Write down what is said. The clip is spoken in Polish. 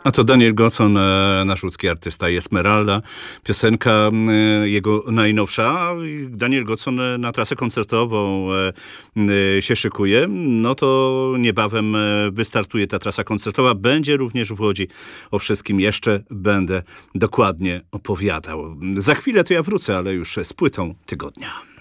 A to Daniel Gocon, nasz łódzki artysta, Esmeralda. Piosenka jego najnowsza. Daniel Gocon na trasę koncertową się szykuje. No to niebawem wystartuje ta trasa koncertowa. Będzie również w Łodzi. O wszystkim jeszcze będę dokładnie opowiadał. Za chwilę to ja wrócę, ale już z płytą tygodnia.